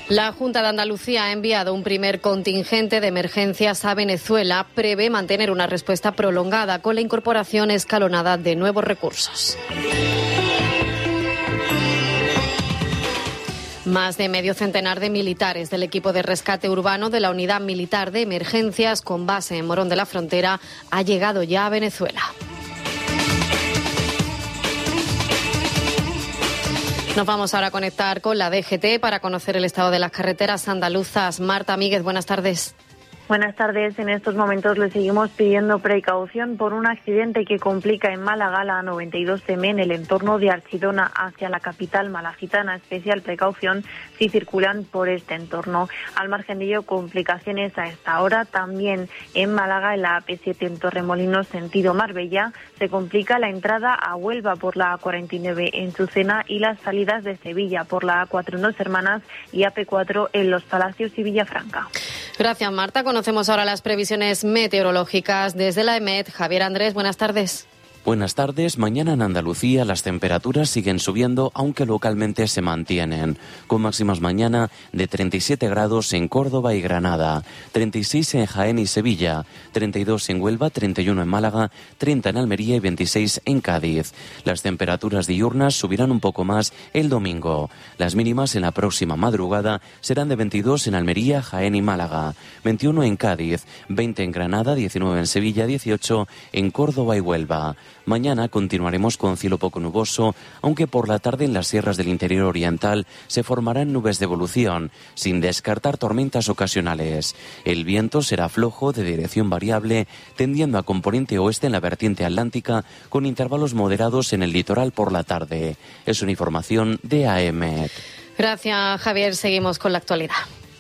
La Junta de Andalucía ha enviado un primer contingente de emergencias a Venezuela. Prevé mantener una respuesta prolongada con la incorporación escalonada de nuevos recursos. Más de medio centenar de militares del equipo de rescate urbano de la Unidad Militar de Emergencias con base en Morón de la Frontera ha llegado ya a Venezuela. Nos vamos ahora a conectar con la DGT para conocer el estado de las carreteras andaluzas. Marta Míguez, buenas tardes. Buenas tardes. En estos momentos le seguimos pidiendo precaución por un accidente que complica en Málaga la 92M en el entorno de Archidona hacia la capital malacitana. Especial precaución si circulan por este entorno. Al margen de ello, complicaciones a esta hora. También en Málaga, en la AP7 en Torremolinos, sentido Marbella, se complica la entrada a Huelva por la A49 en Chucena y las salidas de Sevilla por la A4 en Dos Hermanas y AP4 en Los Palacios y Villafranca. Gracias, Marta. Conocemos ahora las previsiones meteorológicas desde la EMET. Javier Andrés, buenas tardes. Buenas tardes. Mañana en Andalucía las temperaturas siguen subiendo, aunque localmente se mantienen, con máximas mañana de 37 grados en Córdoba y Granada, 36 en Jaén y Sevilla, 32 en Huelva, 31 en Málaga, 30 en Almería y 26 en Cádiz. Las temperaturas diurnas subirán un poco más el domingo. Las mínimas en la próxima madrugada serán de 22 en Almería, Jaén y Málaga, 21 en Cádiz, 20 en Granada, 19 en Sevilla, 18 en Córdoba y Huelva. Mañana continuaremos con cielo poco nuboso, aunque por la tarde en las sierras del interior oriental se formarán nubes de evolución, sin descartar tormentas ocasionales. El viento será flojo de dirección variable, tendiendo a componente oeste en la vertiente atlántica, con intervalos moderados en el litoral por la tarde. Es una información de AEMET. Gracias, Javier. Seguimos con la actualidad.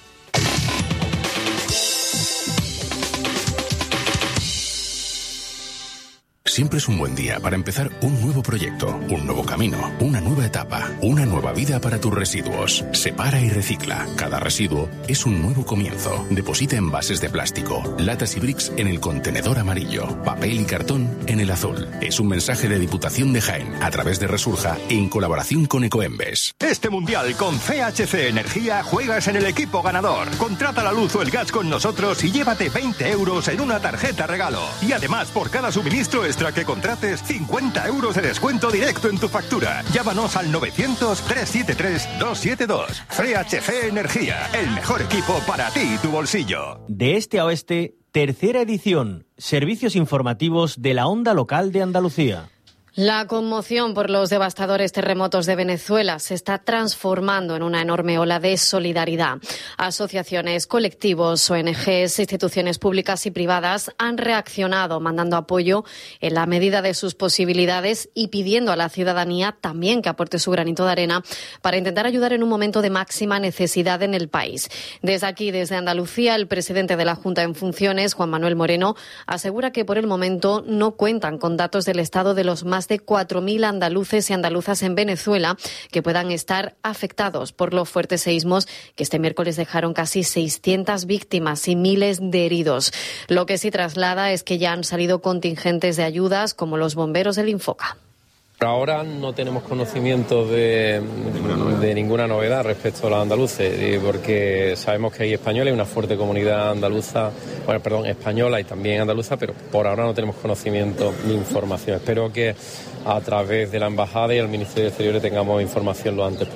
Siempre es un buen día para empezar un nuevo proyecto, un nuevo camino, una nueva etapa, una nueva vida para tus residuos. Separa y recicla. Cada residuo es un nuevo comienzo. Deposita envases de plástico, latas y bricks en el contenedor amarillo, papel y cartón en el azul. Es un mensaje de Diputación de Jaén a través de Resurja en colaboración con Ecoembes. Este mundial con CHC Energía juegas en el equipo ganador. Contrata la luz o el gas con nosotros y llévate 20 euros en una tarjeta regalo. Y además, por cada suministro extra que contrates, 50 euros de descuento directo en tu factura. Llámanos al 900-373-272. CHC Energía, el mejor equipo para ti y tu bolsillo. De este a oeste, tercera edición. Servicios informativos de la onda local de Andalucía. La conmoción por los devastadores terremotos de Venezuela se está transformando en una enorme ola de solidaridad. Asociaciones, colectivos, ONGs, instituciones públicas y privadas han reaccionado mandando apoyo en la medida de sus posibilidades y pidiendo a la ciudadanía también que aporte su granito de arena para intentar ayudar en un momento de máxima necesidad en el país. Desde aquí, desde Andalucía, el presidente de la Junta en funciones, Juan Manuel Moreno, asegura que por el momento no cuentan con datos del estado de los más de 4.000 andaluces y andaluzas en Venezuela que puedan estar afectados por los fuertes seísmos que este miércoles dejaron casi 600 víctimas y miles de heridos. Lo que sí traslada es que ya han salido contingentes de ayudas como los bomberos del Infoca. Ahora no tenemos conocimiento de ninguna novedad respecto a los andaluces, porque sabemos que hay españoles, una fuerte comunidad española y también andaluza, pero por ahora no tenemos conocimiento ni información. Espero que a través de la Embajada y el Ministerio de Exteriores tengamos información lo antes posible.